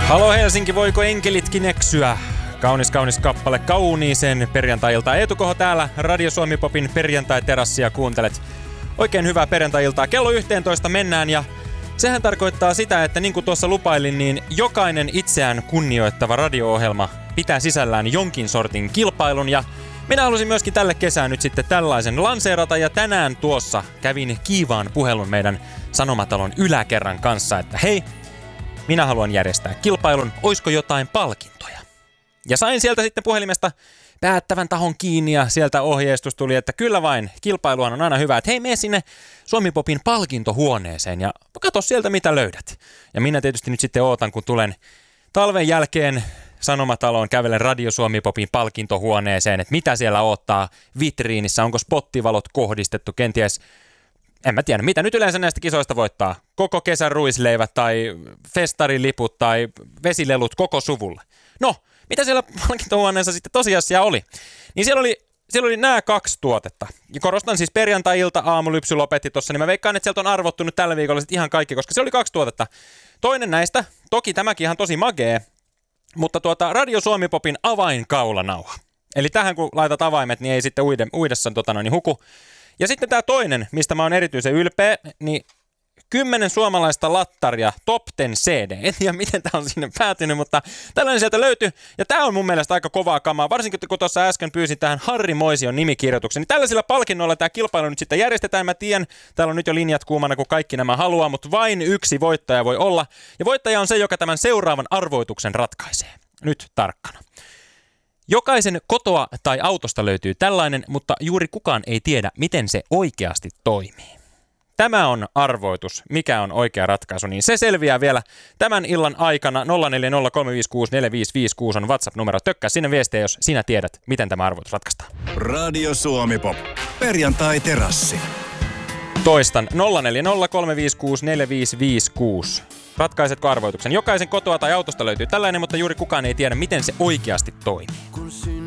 Halo Helsinki, voiko enkelitkin eksyä? Kaunis kappale kauniisen perjantai-iltaa. Eetu Koho täällä, Radio Suomi Popin perjantai-terassia kuuntelet. Oikein hyvää perjantai-iltaa. Kello 11 mennään ja sehän tarkoittaa sitä, että niin kuin tuossa lupailin, niin jokainen itseään kunnioittava radio-ohjelma pitää sisällään jonkin sortin kilpailun ja minä halusin myöskin tälle kesään nyt sitten tällaisen lanseerata ja tänään tuossa kävin kiivaan puhelun meidän Sanomatalon yläkerran kanssa, että hei, minä haluan järjestää kilpailun, oisko jotain palkintoja? Ja sain sieltä sitten puhelimesta päättävän tahon kiinni ja sieltä ohjeistus tuli, että kyllä vain, kilpailuhan on aina hyvä, että hei, mene sinne Suomi Popin palkintohuoneeseen ja katso sieltä mitä löydät. Ja minä tietysti nyt sitten ootan, kun tulen talven jälkeen Sanomataloon, kävelen Radio Suomi Popin palkintohuoneeseen, että mitä siellä odottaa vitriinissä, onko spottivalot kohdistettu, kenties, en mä tiedä, mitä nyt yleensä näistä kisoista voittaa, koko kesän ruisleivät tai festariliput tai vesilelut koko suvulle. No, mitä siellä palkintohuoneessa sitten tosiasia oli? Niin siellä oli nämä 2 tuotetta. Ja korostan siis perjantai-ilta, aamulypsy lopetti tossa, niin mä veikkaan, että sieltä on arvottu nyt tällä viikolla sitten ihan kaikki, koska se oli 2 tuotetta. Toinen näistä, toki tämäkin ihan tosi magee, mutta Radio Suomi Popin avainkaulanauha. Eli tähän kun laitat avaimet, niin ei sitten uidessa huku. Ja sitten tämä toinen, mistä mä oon erityisen ylpeä, niin 10 suomalaista lattaria Top 10 CD. En tiedä, miten tämä on sinne päätynyt, mutta tällainen sieltä löytyy. Ja tämä on mun mielestä aika kovaa kamaa, varsinkin kun tuossa äsken pyysin tähän Harri Moision nimikirjoituksen. Niin tällaisilla palkinnoilla tämä kilpailu nyt sitten järjestetään. Mä tiedän, täällä on nyt jo linjat kuumana, kun kaikki nämä haluaa, mutta vain yksi voittaja voi olla. Ja voittaja on se, joka tämän seuraavan arvoituksen ratkaisee. Nyt tarkkana. Jokaisen kotoa tai autosta löytyy tällainen, mutta juuri kukaan ei tiedä, miten se oikeasti toimii. Tämä on arvoitus, mikä on oikea ratkaisu, niin se selviää vielä tämän illan aikana. 0403564556 on WhatsApp-numero. Tökkää sinne viestiä, jos sinä tiedät, miten tämä arvoitus ratkaistaan. Radio Suomi Pop. Perjantai-terassi. Toistan 0403564556. Ratkaisetko arvoituksen? Jokaisen kotoa tai autosta löytyy tällainen, mutta juuri kukaan ei tiedä, miten se oikeasti toimii.